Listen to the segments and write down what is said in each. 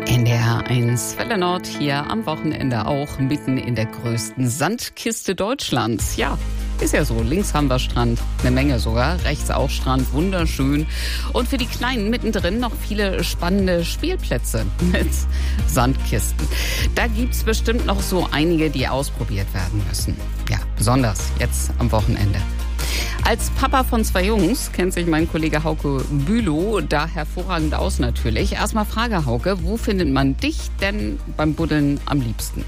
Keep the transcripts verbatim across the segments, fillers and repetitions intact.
N D R eins Welle Nord hier am Wochenende auch mitten in der größten Sandkiste Deutschlands. Ja, ist ja so. Links haben wir Strand, eine Menge sogar. Rechts auch Strand, wunderschön. Und für die Kleinen mittendrin noch viele spannende Spielplätze mit Sandkisten. Da gibt's bestimmt noch so einige, die ausprobiert werden müssen. Ja, besonders jetzt am Wochenende. Als Papa von zwei Jungs kennt sich mein Kollege Hauke Bülow da hervorragend aus natürlich. Erstmal Frage, Hauke, wo findet man dich denn beim Buddeln am liebsten?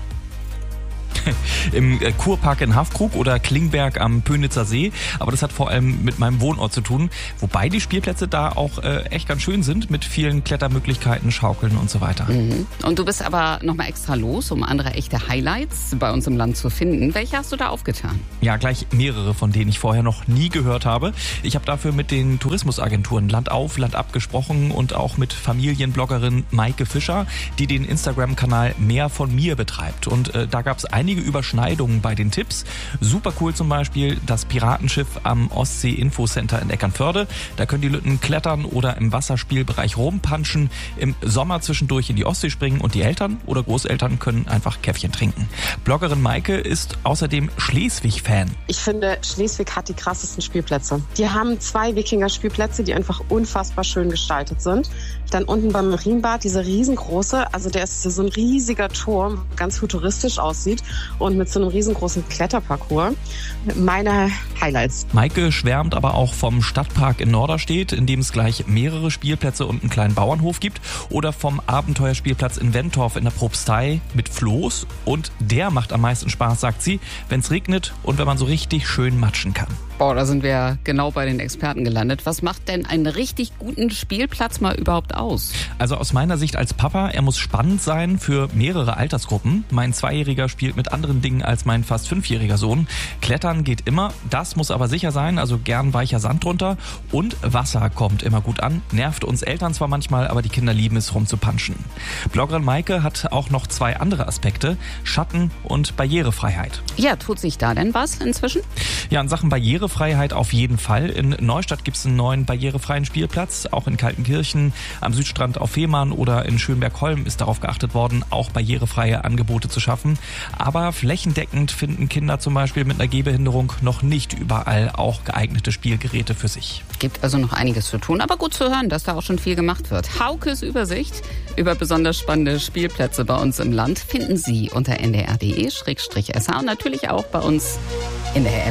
Im Kurpark in Haffkrug oder Klingberg am Pönitzer See. Aber das hat vor allem mit meinem Wohnort zu tun. Wobei die Spielplätze da auch äh, echt ganz schön sind mit vielen Klettermöglichkeiten, Schaukeln und so weiter. Mhm. Und du bist aber nochmal extra los, um andere echte Highlights bei uns im Land zu finden. Welche hast du da aufgetan? Ja, gleich mehrere, von denen ich vorher noch nie gehört habe. Ich habe dafür mit den Tourismusagenturen Land auf, Land ab gesprochen und auch mit Familienbloggerin Maike Fischer, die den Instagram-Kanal Mehr von mir betreibt. Und äh, da gab es einige Überschneidungen bei den Tipps. Super cool zum Beispiel das Piratenschiff am Ostsee-Infocenter in Eckernförde. Da können die Lütten klettern oder im Wasserspielbereich rumpanschen, im Sommer zwischendurch in die Ostsee springen und die Eltern oder Großeltern können einfach Käffchen trinken. Bloggerin Maike ist außerdem Schleswig-Fan. Ich finde, Schleswig hat die krassesten Spielplätze. Die haben zwei Wikinger-Spielplätze, die einfach unfassbar schön gestaltet sind. Dann unten beim Marienbad diese riesengroße, also der ist so ein riesiger Turm, ganz futuristisch aussieht und mit so einem riesengroßen Kletterparcours. Meine Highlights. Maike schwärmt aber auch vom Stadtpark in Norderstedt, in dem es gleich mehrere Spielplätze und einen kleinen Bauernhof gibt, oder vom Abenteuerspielplatz in Wentorf in der Propstei mit Floß. Und der macht am meisten Spaß, sagt sie, wenn es regnet und wenn man so richtig schön matschen kann. Boah, da sind wir genau bei den Experten gelandet. Was macht denn einen richtig guten Spielplatz mal überhaupt aus? Also aus meiner Sicht als Papa, er muss spannend sein für mehrere Altersgruppen. Mein Zweijähriger spielt mit anderen Dingen als mein fast fünfjähriger Sohn. Klettern geht immer, das muss aber sicher sein, also gern weicher Sand drunter. Und Wasser kommt immer gut an, nervt uns Eltern zwar manchmal, aber die Kinder lieben es rumzupanschen. Bloggerin Maike hat auch noch zwei andere Aspekte, Schatten und Barrierefreiheit. Ja, tut sich da denn was inzwischen? Ja, in Sachen Barrierefreiheit Barrierefreiheit auf jeden Fall. In Neustadt gibt es einen neuen barrierefreien Spielplatz. Auch in Kaltenkirchen, am Südstrand auf Fehmarn oder in Schönbergholm ist darauf geachtet worden, auch barrierefreie Angebote zu schaffen. Aber flächendeckend finden Kinder zum Beispiel mit einer Gehbehinderung noch nicht überall auch geeignete Spielgeräte für sich. Gibt also noch einiges zu tun, aber gut zu hören, dass da auch schon viel gemacht wird. Haukes Übersicht über besonders spannende Spielplätze bei uns im Land finden Sie unter n d r punkt d e slash s h und natürlich auch bei uns in der App.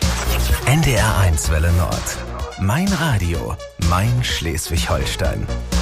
N D R eins Welle Nord. Mein Radio, mein Schleswig-Holstein.